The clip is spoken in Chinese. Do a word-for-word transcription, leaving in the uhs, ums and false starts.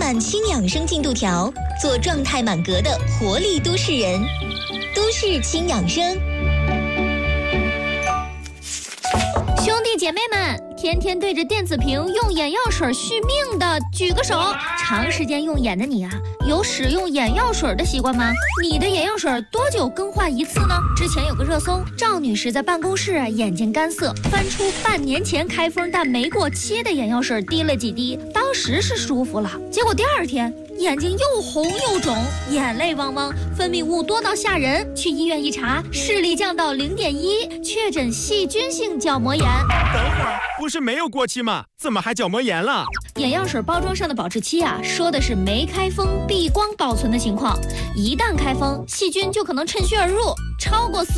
满轻养生进度条，做状态满格的活力都市人。都市轻养生。 兄弟姐妹们，天天对着电子屏用眼药水续命的举个手。长时间用眼的你啊，有使用眼药水的习惯吗？你的眼药水多久更换一次呢？之前有个热搜，赵女士在办公室啊，眼睛干涩，翻出半年前开封但没过期的眼药水滴了几滴，当时是舒服了，结果第二天眼睛又红又肿，眼泪汪汪，分泌物多到吓人。去医院一查，视力降到零点一，确诊细菌性角膜炎。 等会儿，不是没有过期吗？怎么还角膜炎了？ 眼药水包装上的保质期啊，说的是没开封、闭关保存的情况。一旦开封，细菌就可能趁虚而入，超过四。